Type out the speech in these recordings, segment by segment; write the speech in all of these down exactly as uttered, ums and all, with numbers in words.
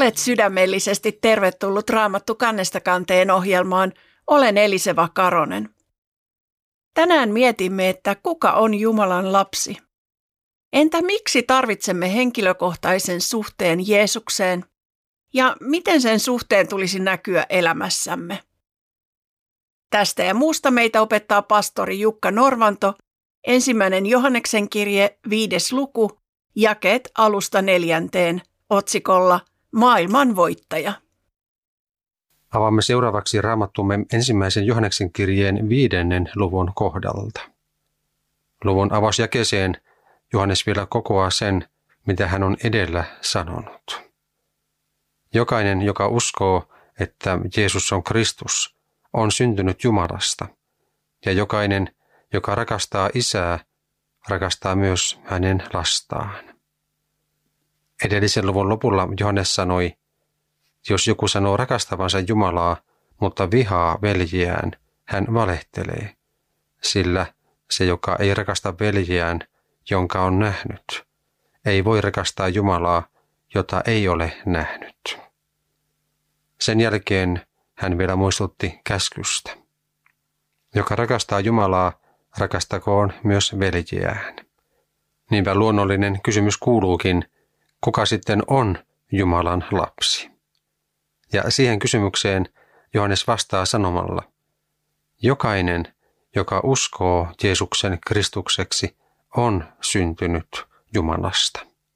Olet sydämellisesti tervetullut Raamattu kannesta kanteen ohjelmaan. Olen Eliseva Karonen. Tänään mietimme, että kuka on Jumalan lapsi. Entä miksi tarvitsemme henkilökohtaisen suhteen Jeesukseen? Ja miten sen suhteen tulisi näkyä elämässämme? Tästä ja muusta meitä opettaa pastori Jukka Norvanto, ensimmäinen Johanneksen kirje, viides luku, jakeet alusta neljänteen, otsikolla Maailman voittaja. Avaamme seuraavaksi Raamattumme ensimmäisen Johanneksen kirjeen viidennen luvun kohdalta. Luvun avausjakeeseen Johannes vielä kokoaa sen, mitä hän on edellä sanonut. Jokainen, joka uskoo, että Jeesus on Kristus, on syntynyt Jumalasta, ja jokainen, joka rakastaa Isää, rakastaa myös hänen lastaan. Edellisen luvun lopulla Johannes sanoi, jos joku sanoo rakastavansa Jumalaa, mutta vihaa veljiään, hän valehtelee, sillä se, joka ei rakasta veljiään, jonka on nähnyt, ei voi rakastaa Jumalaa, jota ei ole nähnyt. Sen jälkeen hän vielä muistutti käskystä. Joka rakastaa Jumalaa, rakastakoon myös veljiään. Niinpä luonnollinen kysymys kuuluukin, kuka sitten on Jumalan lapsi? Ja siihen kysymykseen Johannes vastaa sanomalla, jokainen, joka uskoo Jeesuksen Kristukseksi, on syntynyt Jumalasta.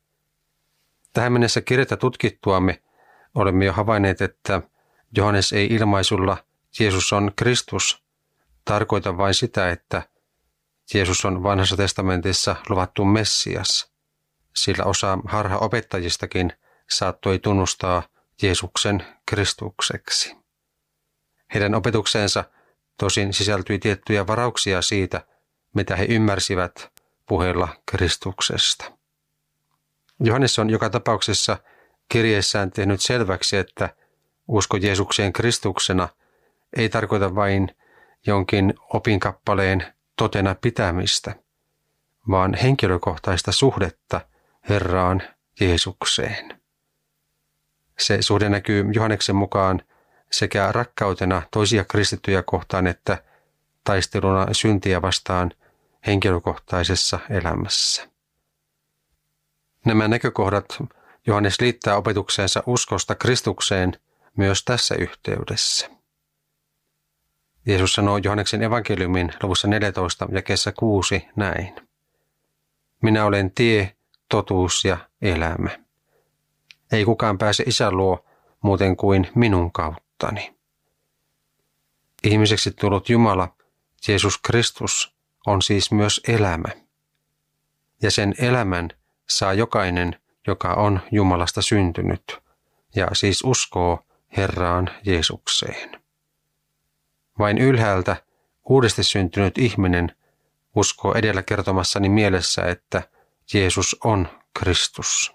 Tähän mennessä kirjettä tutkittuamme olemme jo havainneet, että Johannes ei ilmaisulla Jeesus on Kristus tarkoita vain sitä, että Jeesus on vanhassa testamentissa luvattu Messias, sillä osa harhaopettajistakin saattoi tunnustaa Jeesuksen Kristukseksi. Heidän opetukseensa tosin sisältyi tiettyjä varauksia siitä, mitä he ymmärsivät puheella Kristuksesta. Johannes on joka tapauksessa kirjeessään tehnyt selväksi, että usko Jeesukseen Kristuksena ei tarkoita vain jonkin opinkappaleen totena pitämistä, vaan henkilökohtaista suhdetta Herraan Jeesukseen. Se suhde näkyy Johanneksen mukaan sekä rakkautena toisia kristittyjä kohtaan että taisteluna syntiä vastaan henkilökohtaisessa elämässä. Nämä näkökohdat Johannes liittää opetukseensa uskosta Kristukseen myös tässä yhteydessä. Jeesus sanoo Johanneksen evankeliumin luvussa neljätoista jakeessa kuusi näin. Minä olen tie, totuus ja elämä. Ei kukaan pääse Isän luo muuten kuin minun kauttani. Ihmiseksi tullut Jumala, Jeesus Kristus, on siis myös elämä. Ja sen elämän saa jokainen, joka on Jumalasta syntynyt, ja siis uskoo Herraan Jeesukseen. Vain ylhäältä uudesti syntynyt ihminen uskoo edellä kertomassani mielessä, että Jeesus on Kristus.